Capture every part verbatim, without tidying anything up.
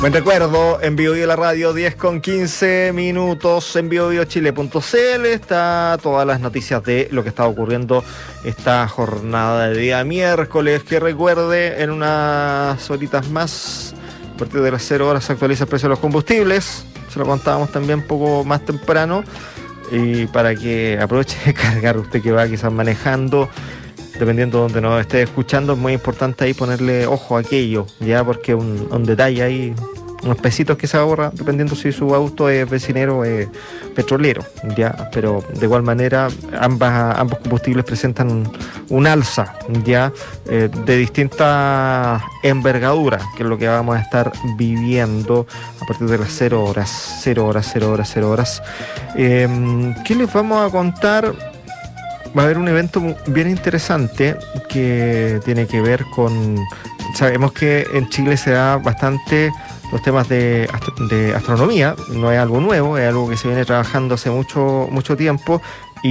Buen recuerdo, en Bio Bio la radio, diez con quince minutos, en bio bio chile punto c l está todas las noticias de lo que está ocurriendo esta jornada de día miércoles, que recuerde, en unas horitas más, a partir de las cero horas se actualiza el precio de los combustibles, se lo contábamos también un poco más temprano, y para que aproveche de cargar usted que va quizás manejando, dependiendo de donde nos esté escuchando, es muy importante ahí ponerle ojo a aquello, ya, porque un, un detalle ahí, unos pesitos que se ahorra, dependiendo si su auto es vecinero o es petrolero, ya, pero de igual manera ambas, ambos combustibles presentan un, un alza, ya, eh, de distinta envergadura, que es lo que vamos a estar viviendo a partir de las cero horas, cero horas, cero horas, cero horas. Eh, ¿Qué les vamos a contar? Va a haber un evento bien interesante que tiene que ver con... Sabemos que en Chile se da bastante los temas de, astro- de astronomía, no es algo nuevo, es algo que se viene trabajando hace mucho, mucho tiempo,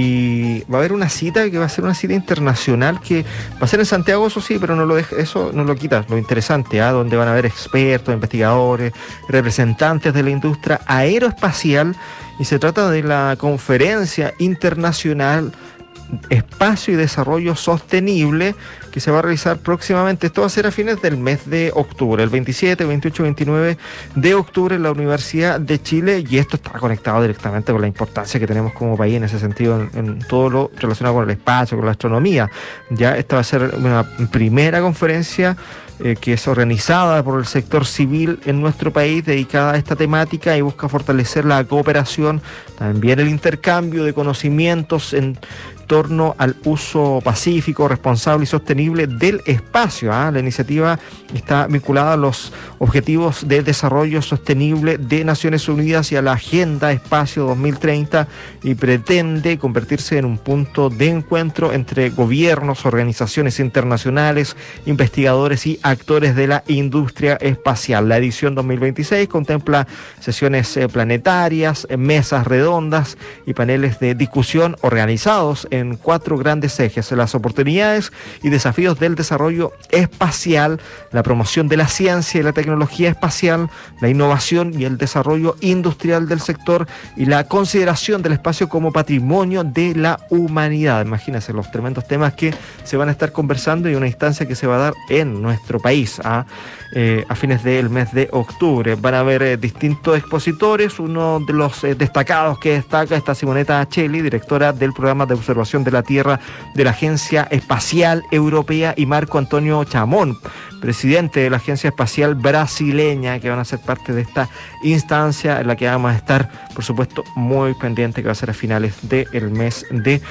y va a haber una cita que va a ser una cita internacional que va a ser en Santiago, eso sí, pero no lo deja, eso no lo quita, lo interesante, ¿eh? Donde van a haber expertos, investigadores, representantes de la industria aeroespacial, y se trata de la Conferencia Internacional Espacio y Desarrollo Sostenible, que se va a realizar próximamente. Esto va a ser a fines del mes de octubre, el veintisiete, veintiocho, veintinueve de octubre, en la Universidad de Chile, y esto está conectado directamente con la importancia que tenemos como país en ese sentido, en, en todo lo relacionado con el espacio, con la astronomía. Ya esta va a ser una primera conferencia eh, que es organizada por el sector civil en nuestro país, dedicada a esta temática, y busca fortalecer la cooperación, también el intercambio de conocimientos en torno al uso pacífico, responsable y sostenible del espacio. ¿eh? La iniciativa está vinculada a los Objetivos de Desarrollo Sostenible de Naciones Unidas y a la Agenda Espacio dos mil treinta, y pretende convertirse en un punto de encuentro entre gobiernos, organizaciones internacionales, investigadores y actores de la industria espacial. La edición dos mil veintiséis contempla sesiones eh, planetarias, mesas redondas y paneles de discusión organizados en en cuatro grandes ejes: las oportunidades y desafíos del desarrollo espacial, la promoción de la ciencia y la tecnología espacial, la innovación y el desarrollo industrial del sector, y la consideración del espacio como patrimonio de la humanidad. Imagínense los tremendos temas que se van a estar conversando, y una instancia que se va a dar en nuestro país ¿ah? eh, a fines del mes de octubre. Van a haber eh, distintos expositores. Uno de los eh, destacados que destaca está Simonetta Acelli, directora del programa de observación de la Tierra de la Agencia Espacial Europea, y Marco Antonio Chamón, presidente de la Agencia Espacial Brasileña, que van a ser parte de esta instancia en la que vamos a estar, por supuesto, muy pendiente, que va a ser a finales del mes de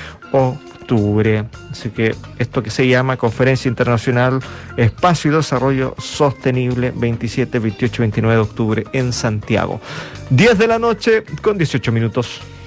octubre. Así que esto que se llama Conferencia Internacional Espacio y Desarrollo Sostenible, veintisiete, veintiocho, veintinueve de octubre en Santiago. diez de la noche con dieciocho minutos.